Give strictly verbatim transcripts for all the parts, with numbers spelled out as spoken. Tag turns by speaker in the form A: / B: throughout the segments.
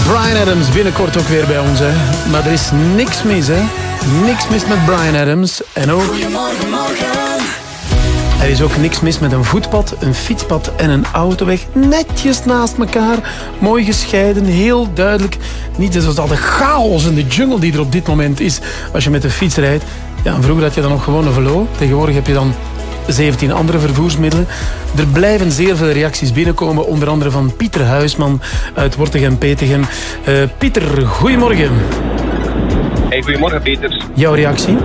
A: Bryan Adams binnenkort ook weer bij ons, hè. Maar er is niks mis, hè. Niks mis met Bryan Adams. En ook...
B: Goedemorgen, morgen.
A: Er is ook niks mis met een voetpad, een fietspad en een autoweg. Netjes naast elkaar. Mooi gescheiden, heel duidelijk. Niet zoals al de chaos en de jungle die er op dit moment is als je met de fiets rijdt. Ja, vroeger had je dan nog gewoon een velo. Tegenwoordig heb je dan zeventien andere vervoersmiddelen. Er blijven zeer veel reacties binnenkomen. Onder andere van Pieter Huisman uit Wortegem-Petegem. Uh, Pieter, goedemorgen.
C: Hey, goedemorgen Peter.
A: Jouw reactie?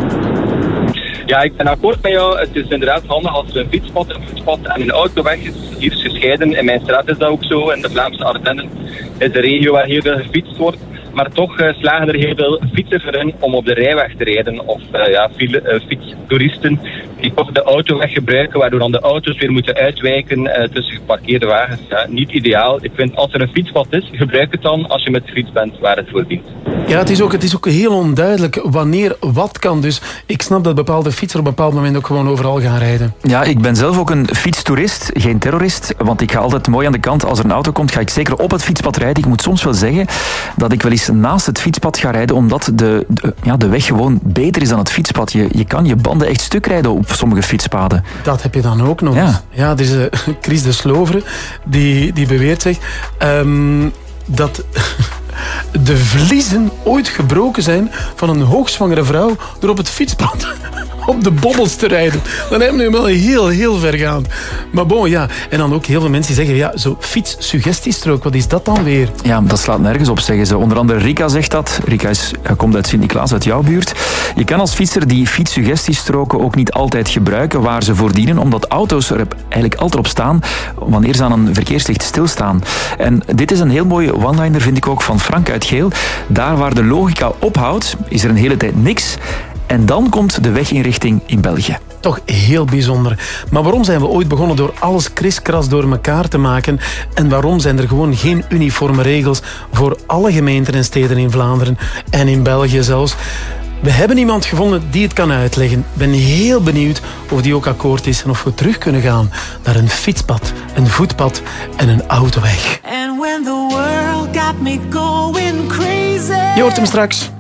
C: Ja, ik ben akkoord met jou. Het is inderdaad handig als er een fietspad, een voetpad en een autoweg is. Hier is gescheiden. In mijn straat is dat ook zo. In de Vlaamse Ardennen is de regio waar heel veel gefietst wordt. Maar toch uh, slagen er heel veel fietsers erin om op de rijweg te rijden. Of uh, ja, veel uh, fietstoeristen die toch de autoweg gebruiken, waardoor dan de auto's weer moeten uitwijken uh, tussen geparkeerde wagens. Ja, niet ideaal. Ik vind als er een fietspad is, gebruik het dan als je met de fiets bent waar het voor dient.
A: Ja, het is, ook, het is ook heel onduidelijk wanneer wat kan. Dus ik snap dat bepaalde fietsers op een bepaald moment ook gewoon overal gaan rijden.
D: Ja, ik ben zelf ook een fietstoerist, geen terrorist. Want ik ga altijd mooi aan de kant. Als er een auto komt, ga ik zeker op het fietspad rijden. Ik moet soms wel zeggen dat ik wel eens naast het fietspad ga rijden, omdat de, de, ja, de weg gewoon beter is dan het fietspad. Je, je kan je banden echt stuk rijden op sommige fietspaden.
A: Dat heb je dan ook nog.
D: Ja,
A: ja er is uh, Chris de Sloveren, die, die beweert zich um, dat de vliezen ooit gebroken zijn van een hoogzwangere vrouw door op het fietspad op de bobbels te rijden. Dan hebben we wel heel, heel vergaand. Maar bon, ja. En dan ook heel veel mensen die zeggen, ja, zo fietssuggestiestrook, wat is dat dan weer?
D: Ja, dat slaat nergens op, zeggen ze. Onder andere Rika zegt dat. Rika is, komt uit Sint-Niklaas, uit jouw buurt. Je kan als fietser die fietssuggestiestroken ook niet altijd gebruiken waar ze voor dienen, omdat auto's er eigenlijk altijd op staan wanneer ze aan een verkeerslicht stilstaan. En dit is een heel mooie one-liner, vind ik ook, van Frank uit Geel. Daar waar de logica ophoudt, is er een hele tijd niks. En dan komt de weginrichting in België.
A: Toch heel bijzonder. Maar waarom zijn we ooit begonnen door alles kriskras door elkaar te maken? En waarom zijn er gewoon geen uniforme regels voor alle gemeenten en steden in Vlaanderen en in België zelfs? We hebben iemand gevonden die het kan uitleggen. Ik ben heel benieuwd of die ook akkoord is en of we terug kunnen gaan naar een fietspad, een voetpad en een autoweg.
B: And when the world got me going crazy.
A: Je hoort hem straks.